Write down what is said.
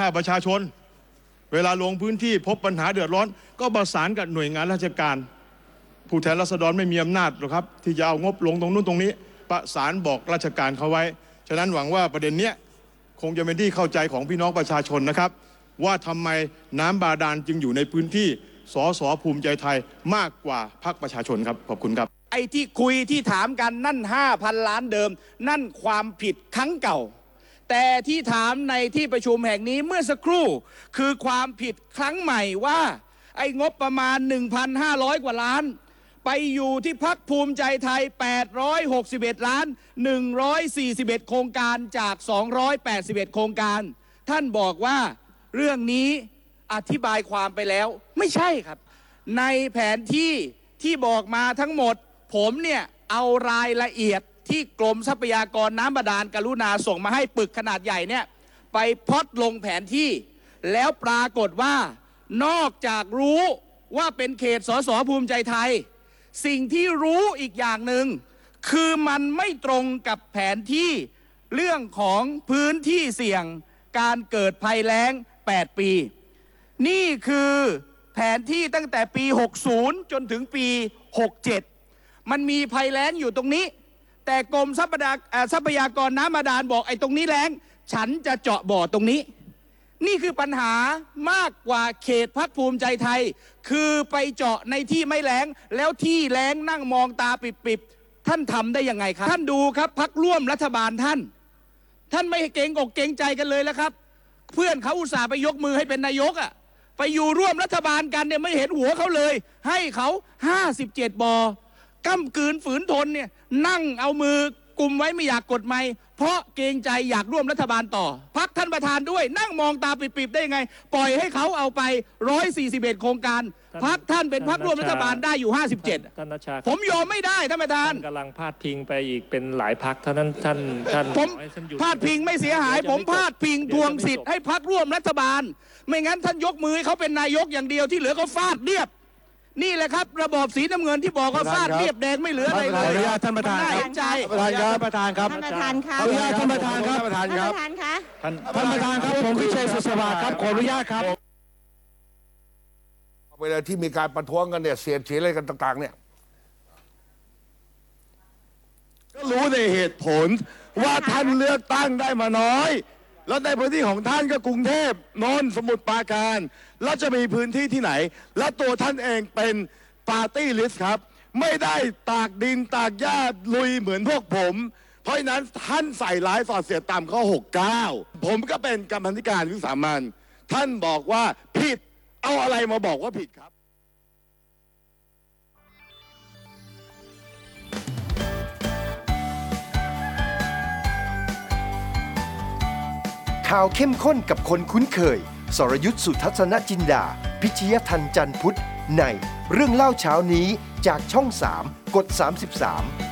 คประชาชนเวลาลงพื้นที่พบปัญหาเดือดร้อนก็ประสานกับหน่วยงานราชการผู้แทนราษฎรไม่มีอำนาจหรอกครับที่จะเอางบลงตรงนู้นตรงนี้ประสานบอกราชการเขาไว้ฉะนั้นหวังว่าประเด็นเนี้ยคงจะเป็นที่เข้าใจของพี่น้องประชาชนนะครับว่าทำไมน้ำบาดาลจึงอยู่ในพื้นที่สสภูมิใจไทยมากกว่าพรรคประชาชนครับขอบคุณครับไอ้ที่คุยที่ถามกันนั่น 5,000 ล้านเดิมนั่นความผิดครั้งเก่าแต่ที่ถามในที่ประชุมแห่งนี้เมื่อสักครู่คือความผิดครั้งใหม่ว่าไอ้งบประมาณ 1,500 กว่าล้านไปอยู่ที่พรรคภูมิใจไทย861ล้าน141โครงการจาก281โครงการท่านบอกว่าเรื่องนี้อธิบายความไปแล้วไม่ใช่ครับในแผนที่ที่บอกมาทั้งหมดผมเนี่ยเอารายละเอียดที่กรมทรัพยากรน้ำบาดาลกรุณาส่งมาให้ปึกขนาดใหญ่เนี่ยไปพล็อตลงแผนที่แล้วปรากฏว่านอกจากรู้ว่าเป็นเขตสสภูมิใจไทยสิ่งที่รู้อีกอย่างหนึ่งคือมันไม่ตรงกับแผนที่เรื่องของพื้นที่เสี่ยงการเกิดภัยแล้ง8ปีนี่คือแผนที่ตั้งแต่ปี60จนถึงปี67มันมีภัยแล้งอยู่ตรงนี้แต่กรมทรัพยากรน้ำบาดาลบอกไอ้ตรงนี้แล้งฉันจะเจาะบ่อตรงนี้นี่คือปัญหามากกว่าเขตพรรคภูมิใจไทยคือไปเจาะในที่ไม่แล้งแล้วที่แล้งนั่งมองตาปิบๆท่านทำได้ยังไงครับท่านดูครับพรรคร่วมรัฐบาลท่านไม่เกรงอกเกรงใจกันเลยแล้วครับเพื่อนเขาอุตส่าห์ไปยกมือให้เป็นนายกอ่ะไปอยู่ร่วมรัฐบาลกันเนี่ยไม่เห็นหัวเขาเลยให้เขา57บอกำกืนฝืนทนเนี่ยนั่งเอามือกุมไว้ไม่อยากกดไมค์เพราะเกรงใจอยากร่วมรัฐบาลต่อพรรคท่านประธานด้วยนั่งมองตาปิบๆได้ยังไงปล่อยให้เขาเอาไป141โครงการพรรคท่านเป็นพรรคร่วมรัฐบาลได้อยู่57 ท่านนัชชาผมยอมไม่ได้ท่านประธานกำลังพาดพิงไปอีกเป็นหลายพรรคท่านผมพาดพิงไม่เสียหายผมพาดพิงทวงสิทธิ์ให้พรรคร่วมรัฐบาลไม่งั้นท่านยกมือให้เขาเป็นนายกอย่างเดียวที่เหลือเขาฟาดเรียบนี่แหละครับระบอบสีน้ำเงินที่บอกว่าฟาดเรียบแดงไม่เหลืออะไรเลยท่านประธานเห็นใจท่านประธานครับท่านประธานครับท่านประธานครับท่านประธานครับท่านประธานครับผมพิเชษฐ์สุสวัสดิ์ครับขออนุญาตครับเวลาที่มีการประท้วงกันเนี่ยเสียดสีอะไรกันต่างๆเนี่ยก็รู้ในเหตุผลว่าท่านเลือกตั้งได้มาน้อยแล้วในพื้นที่ของท่านก็กรุงเทพนนท์สมุทรปราการแล้วจะมีพื้นที่ที่ไหนและตัวท่านเองเป็นปาร์ตี้ลิสต์ครับไม่ได้ตากดินตากหญ้าลุยเหมือนพวกผมเพราะฉะนั้นท่านใส่ร้ายสอดเสียดตามข้อ69ผมก็เป็นกรรมาธิการวิสามัญท่านบอกว่าผิดเอาอะไรมาบอกว่าผิดครับข่าวเข้มข้นกับคนคุ้นเคยสรยุทธ สุทัศนจินดาพิชยทันจันทร์พุทธในเรื่องเล่าเช้านี้จากช่อง 3 กด 33